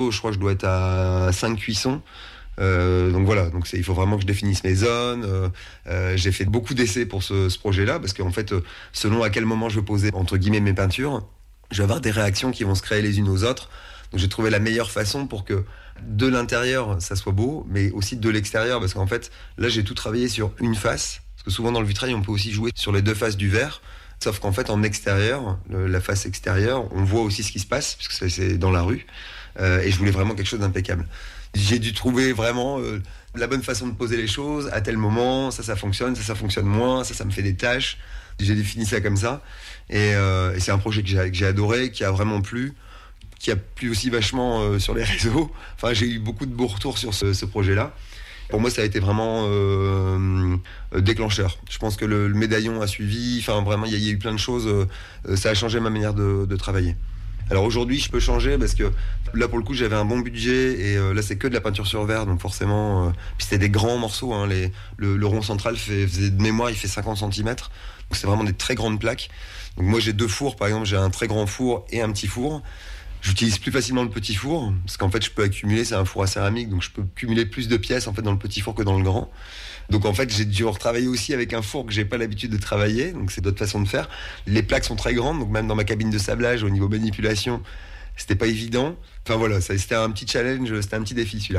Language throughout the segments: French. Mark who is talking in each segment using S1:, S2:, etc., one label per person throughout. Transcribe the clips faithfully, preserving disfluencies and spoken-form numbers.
S1: Je crois que je dois être à cinq cuissons. Euh, donc voilà, donc c'est, il faut vraiment que je définisse mes zones. Euh, euh, j'ai fait beaucoup d'essais pour ce, ce projet-là, parce qu'en fait, selon à quel moment je vais poser entre guillemets mes peintures, je vais avoir des réactions qui vont se créer les unes aux autres. Donc j'ai trouvé la meilleure façon pour que de l'intérieur ça soit beau, mais aussi de l'extérieur, parce qu'en fait là j'ai tout travaillé sur une face, parce que souvent dans le vitrail on peut aussi jouer sur les deux faces du verre, sauf qu'en fait en extérieur, le, la face extérieure, on voit aussi ce qui se passe, puisque c'est, c'est dans la rue, euh, et je voulais vraiment quelque chose d'impeccable. J'ai dû trouver vraiment euh, la bonne façon de poser les choses, à tel moment, ça ça fonctionne, ça ça fonctionne moins, ça ça me fait des tâches. J'ai défini ça comme ça, et, euh, et c'est un projet que j'ai, que j'ai adoré, qui a vraiment plu, qui a plu aussi vachement euh, sur les réseaux. Enfin, j'ai eu beaucoup de beaux retours sur ce, ce projet-là. Pour moi, ça a été vraiment euh, déclencheur. Je pense que le, le médaillon a suivi. Enfin, vraiment, il y, y a eu plein de choses. Euh, ça a changé ma manière de, de travailler. Alors aujourd'hui, je peux changer parce que là, pour le coup, j'avais un bon budget et euh, là, c'est que de la peinture sur verre, donc forcément, euh, puis c'était des grands morceaux. Hein, les, le, le rond central fait, faisait de mémoire, il fait cinquante centimètres, donc c'est vraiment des très grandes plaques. Donc moi, j'ai deux fours, par exemple, j'ai un très grand four et un petit four. J'utilise plus facilement le petit four, parce qu'en fait, je peux accumuler, c'est un four à céramique, donc je peux cumuler plus de pièces en fait dans le petit four que dans le grand. Donc en fait, j'ai dû retravailler aussi avec un four que j'ai pas l'habitude de travailler, donc c'est d'autres façons de faire. Les plaques sont très grandes, donc même dans ma cabine de sablage, au niveau manipulation, c'était pas évident. Enfin voilà, ça, c'était un petit challenge, c'était un petit défi celui-là.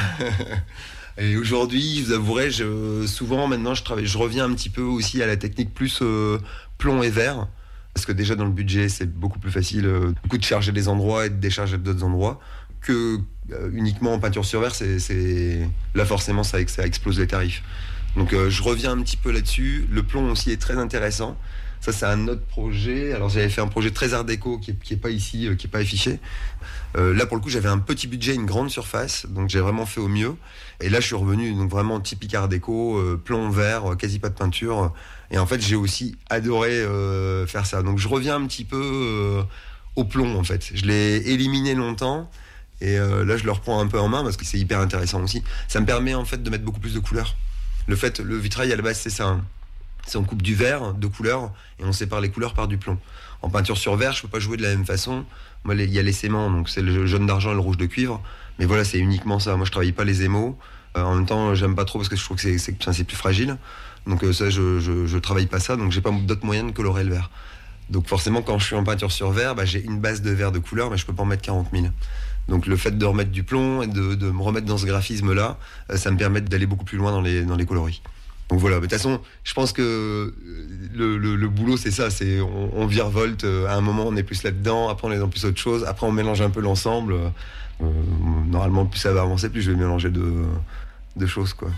S1: Et aujourd'hui, je vous avouerai, je, souvent maintenant, je travaille, je reviens un petit peu aussi à la technique plus euh, plomb et verre. Parce que déjà dans le budget, c'est beaucoup plus facile euh, du coup, de charger des endroits et de décharger d'autres endroits que euh, uniquement en peinture sur verre. C'est, c'est... Là forcément, ça, ça explose les tarifs. Donc euh, je reviens un petit peu là-dessus. Le plomb aussi est très intéressant. Ça, c'est un autre projet. Alors j'avais fait un projet très art déco qui est, qui est pas ici, euh, qui est pas affiché. Euh, là pour le coup, j'avais un petit budget, une grande surface, donc j'ai vraiment fait au mieux. Et là, je suis revenu donc vraiment typique art déco, euh, plomb vert, euh, quasi pas de peinture. Et en fait, j'ai aussi adoré euh, faire ça. Donc je reviens un petit peu euh, au plomb en fait. Je l'ai éliminé longtemps. Et euh, là, je le reprends un peu en main parce que c'est hyper intéressant aussi. Ça me permet en fait de mettre beaucoup plus de couleurs. Le fait, le vitrail à la base, c'est ça. Hein. C'est on coupe du verre de couleurs et on sépare les couleurs par du plomb. En peinture sur verre, je peux pas jouer de la même façon. Moi, il y a les séments, donc c'est le jaune d'argent et le rouge de cuivre. Mais voilà, c'est uniquement ça. Moi, je travaille pas les émaux. Euh, en même temps, j'aime pas trop parce que je trouve que c'est, c'est, c'est plus fragile. Donc euh, ça, je, je, je travaille pas ça. Donc j'ai pas d'autres moyens de colorer le verre. Donc forcément, quand je suis en peinture sur verre, bah, j'ai une base de verre de couleur, mais je peux pas en mettre quarante mille. Donc le fait de remettre du plomb et de, de me remettre dans ce graphisme-là, euh, ça me permet d'aller beaucoup plus loin dans les, dans les coloris. Donc voilà, de toute façon, je pense que le, le, le boulot, c'est ça, c'est on, on virevolte, à un moment on est plus là-dedans, après on est dans plus autre chose, après on mélange un peu l'ensemble. Euh, normalement, plus ça va avancer, plus je vais mélanger de, de choses, quoi.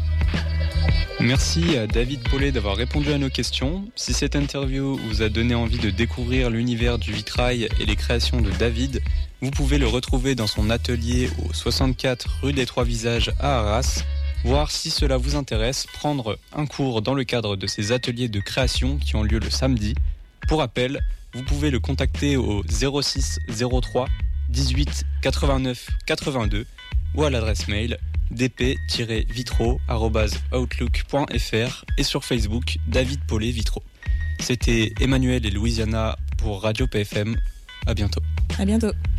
S2: Merci à David Paulet d'avoir répondu à nos questions. Si cette interview vous a donné envie de découvrir l'univers du vitrail et les créations de David, vous pouvez le retrouver dans son atelier au soixante-quatre rue des Trois Visages à Arras. Voir si cela vous intéresse, prendre un cours dans le cadre de ces ateliers de création qui ont lieu le samedi. Pour rappel, vous pouvez le contacter au zéro six zéro trois dix-huit quatre-vingt-neuf quatre-vingt-deux ou à l'adresse mail d p tiret vitraux arobase outlook point f r et sur Facebook David Paulet Vitraux. C'était Emmanuel et Louisiana pour Radio P F M. À bientôt.
S3: À bientôt.